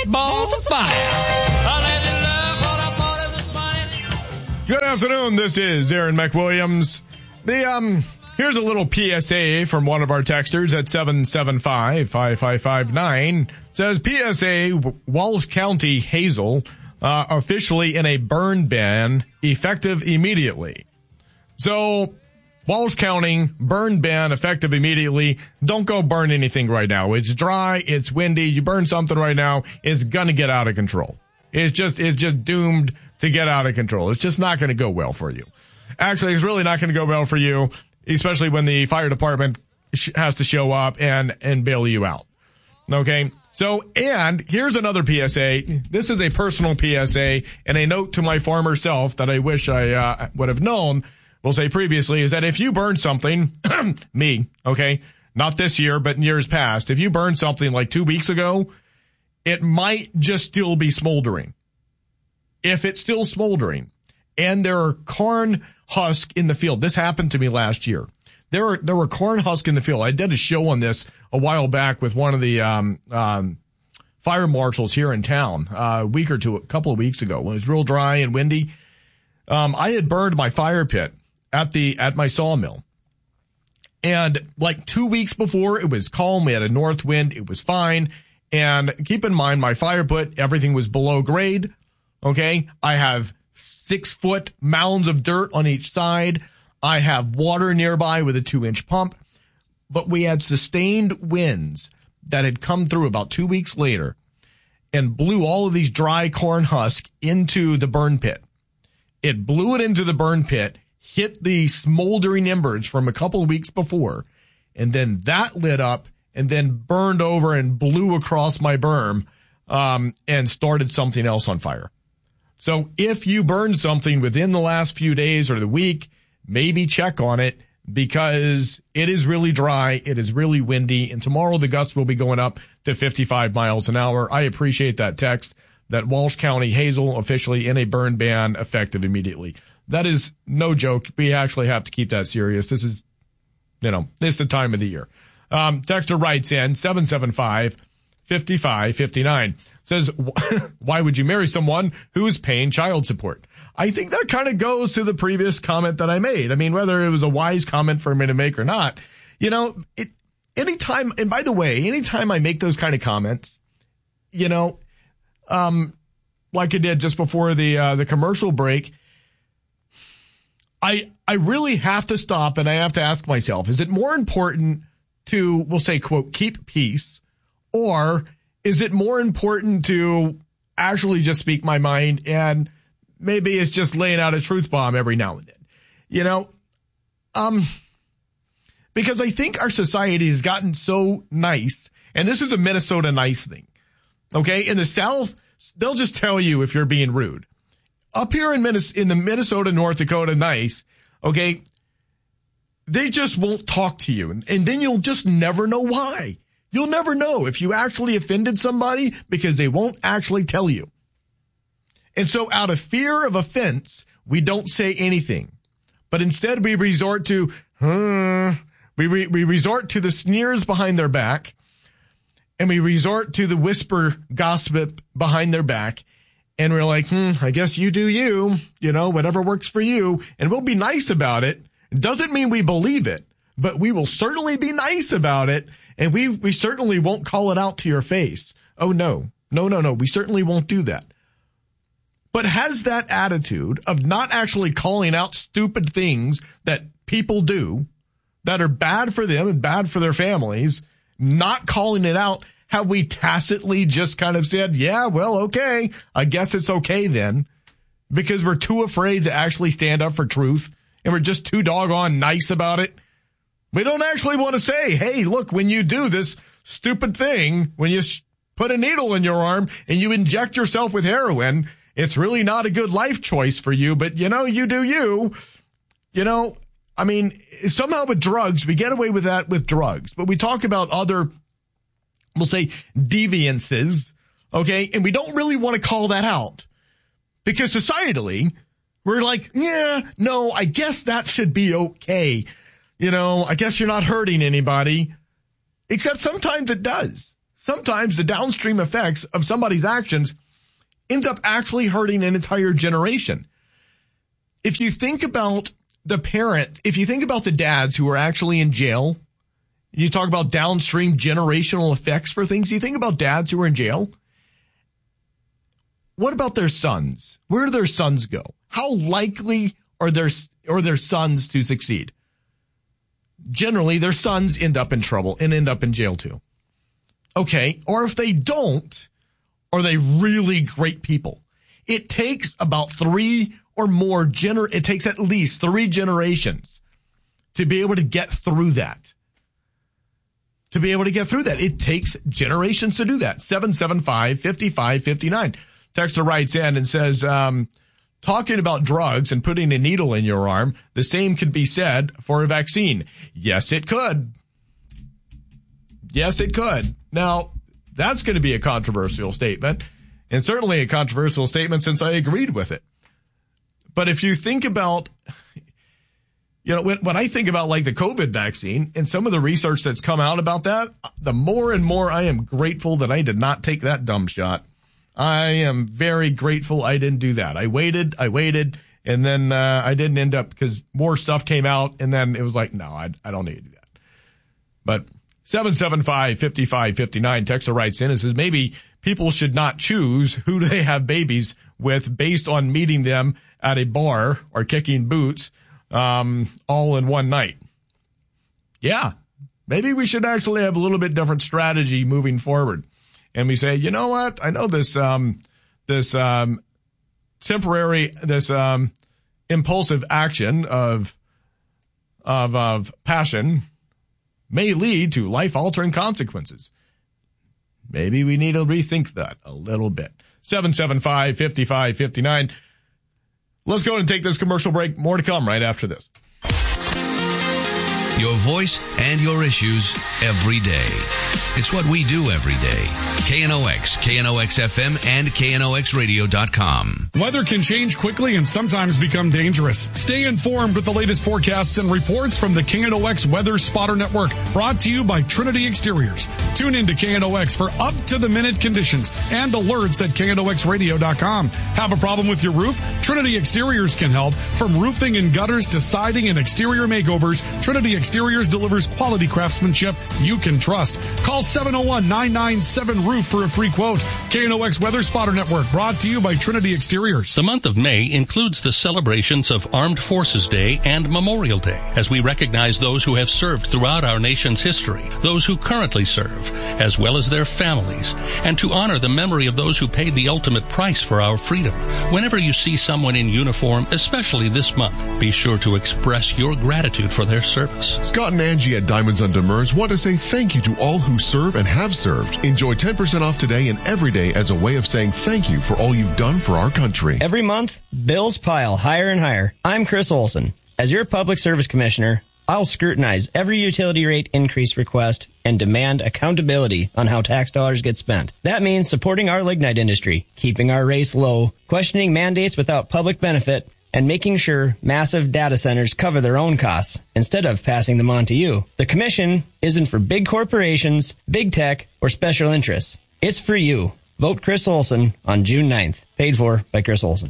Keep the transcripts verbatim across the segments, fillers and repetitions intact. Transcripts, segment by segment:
balls of fire. Good afternoon. This is Aaron McWilliams. The um, here's a little P S A from one of our texters at seven seven five, five five five nine. Says P S A Walsh County Hazel uh, officially in a burn ban effective immediately. So Walsh County burn ban effective immediately. Don't go burn anything right now. It's dry. It's windy. You burn something right now, it's gonna get out of control. It's just it's just doomed to get out of control. It's just not going to go well for you. Actually, it's really not going to go well for you, especially when the fire department sh- has to show up and, and bail you out. Okay? So, and here's another P S A. This is a personal P S A and a note to my former self that I wish I uh, would have known, we'll say previously, is that if you burn something, me, okay, not this year, but in years past, if you burn something like two weeks ago, it might just still be smoldering. If it's still smoldering and there are corn husk in the field, this happened to me last year. There were, there were corn husk in the field. I did a show on this a while back with one of the, um, um, fire marshals here in town, uh, a week or two, a couple of weeks ago when it was real dry and windy. Um, I had burned my fire pit at the, at my sawmill. And like two weeks before, it was calm. We had a north wind. It was fine. And keep in mind, my fire pit, everything was below grade. Okay, I have six foot mounds of dirt on each side. I have water nearby with a two inch pump, but we had sustained winds that had come through about two weeks later and blew all of these dry corn husks into the burn pit. It blew it into the burn pit, hit the smoldering embers from a couple of weeks before, and then that lit up and then burned over and blew across my berm, um, and started something else on fire. So if you burn something within the last few days or the week, maybe check on it because it is really dry. It is really windy. And tomorrow the gusts will be going up to fifty-five miles an hour. I appreciate that text that Walsh County Hazel officially in a burn ban effective immediately. That is no joke. We actually have to keep that serious. This is, you know, this is the time of the year. Um, texter writes in seven seven five, five five five nine. Says, why would you marry someone who's paying child support? I think that kind of goes to the previous comment that I made. I mean, whether it was a wise comment for me to make or not, you know, it, anytime, and by the way, anytime I make those kind of comments, you know, um, like I did just before the, uh, the commercial break, I, I really have to stop and I have to ask myself, is it more important to, we'll say, quote, keep peace, or is it more important to actually just speak my mind and maybe it's just laying out a truth bomb every now and then? You know, um, because I think our society has gotten so nice, and this is a Minnesota nice thing. Okay. In the South, they'll just tell you if you're being rude. Up here in Minnesota, in the Minnesota, North Dakota nice, okay, they just won't talk to you. And, and then you'll just never know why. You'll never know if you actually offended somebody because they won't actually tell you. And so out of fear of offense, we don't say anything. But instead we resort to, hmm, we, re, we resort to the sneers behind their back, and we resort to the whisper gossip behind their back. And we're like, hmm, I guess you do you, you know, whatever works for you. And we'll be nice about it. It doesn't mean we believe it, but we will certainly be nice about it. And we, we certainly won't call it out to your face. Oh, no, no, no, no. We certainly won't do that. But has that attitude of not actually calling out stupid things that people do that are bad for them and bad for their families, not calling it out, have we tacitly just kind of said, yeah, well, okay, I guess it's okay then, because we're too afraid to actually stand up for truth and we're just too doggone nice about it? We don't actually want to say, hey, look, when you do this stupid thing, when you sh- put a needle in your arm and you inject yourself with heroin, it's really not a good life choice for you, but you know, you do you. You know, I mean, somehow with drugs, we get away with that with drugs, but we talk about other, we'll say, deviances, okay? And we don't really want to call that out because societally, we're like, yeah, no, I guess that should be okay. You know, I guess you're not hurting anybody, except sometimes it does. sometimes the downstream effects of somebody's actions end up actually hurting an entire generation. If you think about the parent, if you think about the dads who are actually in jail, you talk about downstream generational effects for things. You think about dads who are in jail. What about their sons? Where do their sons go? How likely are their, are their sons to succeed? Generally, their sons end up in trouble and end up in jail too. Okay. Or if they don't, are they really great people? It takes about three or more gener, it takes at least three generations to be able to get through that. To be able to get through that. It takes generations to do that. seven seven five, five five five nine. Texter writes in and says, um, talking about drugs and putting a needle in your arm, the same could be said for a vaccine. Yes, it could. Yes, it could. Now, that's going to be a controversial statement, and certainly a controversial statement since I agreed with it. But if you think about, you know, when, when I think about like the COVID vaccine and some of the research that's come out about that, the more and more I am grateful that I did not take that dumb shot. I am very grateful I didn't do that. I waited, I waited, and then uh, I didn't end up because more stuff came out, and then it was like, no, I, I don't need to do that. But seven seven five, five five five nine, Texter writes in and says maybe people should not choose who they have babies with based on meeting them at a bar or kicking boots um, all in one night. Yeah, maybe we should actually have a little bit different strategy moving forward. And we say, you know what? I know this um, this um, temporary, this um, impulsive action of of of passion may lead to life-altering consequences. Maybe we need to rethink that a little bit. seven seven five, five five five nine. Let's go and take this commercial break. More to come right after this. Your voice and your issues every day. It's what we do every day. K N O X, K N O X F M, and K N O X radio dot com. Weather can change quickly and sometimes become dangerous. Stay informed with the latest forecasts and reports from the K N O X Weather Spotter Network, brought to you by Trinity Exteriors. Tune in to K N O X for up-to-the-minute conditions and alerts at K N O X radio dot com. Have a problem with your roof? Trinity Exteriors can help. From roofing and gutters to siding and exterior makeovers, Trinity Exteriors delivers quality craftsmanship you can trust. Call seven oh one, nine nine seven, roof for a free quote. K N O X Weather Spotter Network, brought to you by Trinity Exteriors. The month of May includes the celebrations of Armed Forces Day and Memorial Day, as we recognize those who have served throughout our nation's history, those who currently serve, as well as their families, and to honor the memory of those who paid the ultimate price for our freedom. Whenever you see someone in uniform, especially this month, be sure to express your gratitude for their service. Scott and Angie at Diamonds on Demers want to say thank you to all who serve and have served. Enjoy ten percent off today and every day as a way of saying thank you for all you've done for our country. Every month, bills pile higher and higher. I'm Chris Olson. As your Public Service Commissioner, I'll scrutinize every utility rate increase request and demand accountability on how tax dollars get spent. That means supporting our lignite industry, keeping our rates low, questioning mandates without public benefit, and making sure massive data centers cover their own costs instead of passing them on to you. The Commission isn't for big corporations, big tech, or special interests. It's for you. Vote Chris Olson on June ninth. Paid for by Chris Olson.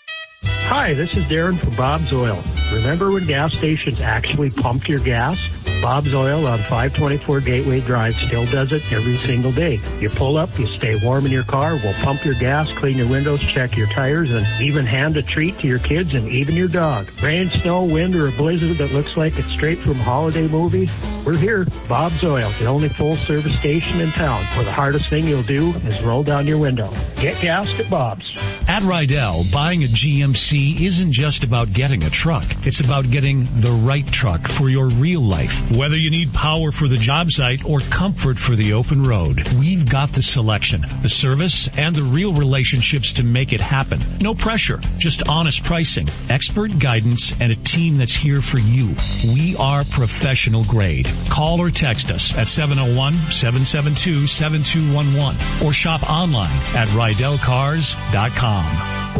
Hi, this is Darren from Bob's Oil. Remember when gas stations actually pumped your gas? Bob's Oil on five twenty-four Gateway Drive still does it every single day. You pull up, you stay warm in your car, we'll pump your gas, clean your windows, check your tires, and even hand a treat to your kids and even your dog. Rain, snow, wind, or a blizzard that looks like it's straight from a holiday movie? We're here. Bob's Oil, the only full-service station in town, where the hardest thing you'll do is roll down your window. Get gassed at Bob's. At Rydell, buying a G M C isn't just about getting a truck. It's about getting the right truck for your real life. Whether you need power for the job site or comfort for the open road, we've got the selection, the service, and the real relationships to make it happen. No pressure, just honest pricing, expert guidance, and a team that's here for you. We are professional grade. Call or text us at seven oh one, seven seven two, seven two one one or shop online at rydell cars dot com.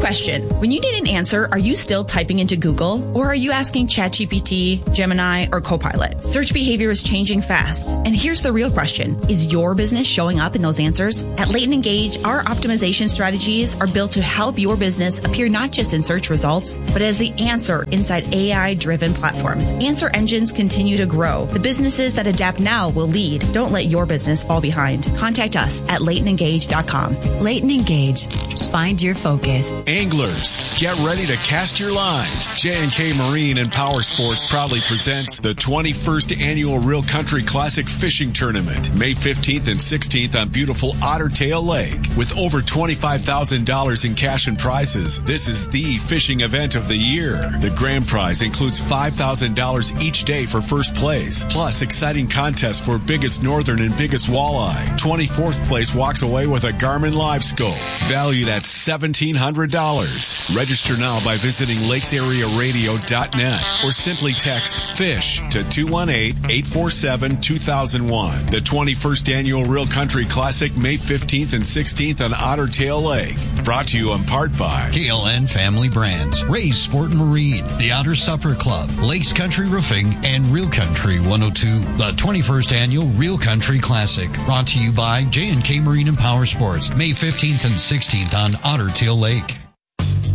question. When you need an answer, are you still typing into Google? Or are you asking ChatGPT, Gemini, or Copilot? Search behavior is changing fast. And here's the real question. Is your business showing up in those answers? At Leighton Engage, our optimization strategies are built to help your business appear not just in search results, but as the answer inside A I-driven platforms. Answer engines continue to grow. The businesses that adapt now will lead. Don't let your business fall behind. Contact us at leighton engage dot com. Leighton Engage. Find your focus. Anglers, get ready to cast your lines. J and K Marine and Power Sports proudly presents the twenty-first Annual Real Country Classic Fishing Tournament, May fifteenth and sixteenth on beautiful Otter Tail Lake. With over twenty-five thousand dollars in cash and prizes, this is the fishing event of the year. The grand prize includes five thousand dollars each day for first place, plus exciting contests for biggest northern and biggest walleye. twenty-fourth place walks away with a Garmin Live Scope, valued at seventeen hundred dollars. Register now by visiting lakes area radio dot net or simply text FISH to two one eight, eight four seven, two thousand one. The twenty-first Annual Real Country Classic, May fifteenth and sixteenth on Otter Tail Lake. Brought to you in part by K L N Family Brands, Ray's Sport and Marine, the Otter Supper Club, Lakes Country Roofing, and Real Country one oh two. The twenty-first Annual Real Country Classic, brought to you by J and K Marine and Power Sports, May fifteenth and sixteenth on Otter Tail Lake.